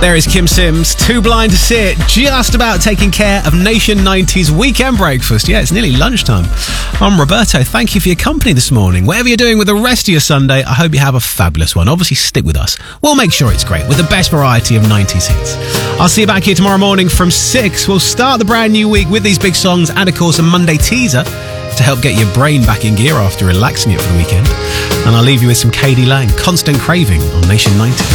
There is Kim Sims, Too Blind to See It, just about taking care of Nation 90's weekend breakfast. Yeah, it's nearly lunchtime. I'm Roberto. Thank you for your company this morning. Whatever you're doing with the rest of your Sunday, I hope you have a fabulous one. Obviously, stick with us. We'll make sure it's great with the best variety of 90s hits. I'll see you back here tomorrow morning from 6. We'll start the brand new week with these big songs and, of course, a Monday teaser to help get your brain back in gear after relaxing it for the weekend. And I'll leave you with some K.D. Lang, Constant Craving on Nation 90.